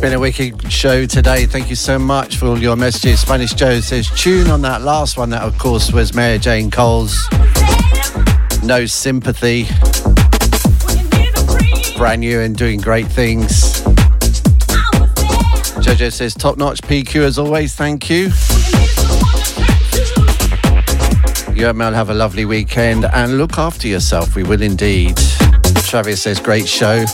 Been a wicked show today. Thank you so much for all your messages. Spanish Joe says tune on that last one. That of course was Mary Jane Cole's No Sympathy. Brand new and doing great things. Jojo says top notch PQ as always. Thank you. You Mel, have a lovely weekend and look after yourself. We will indeed. Travis says great show.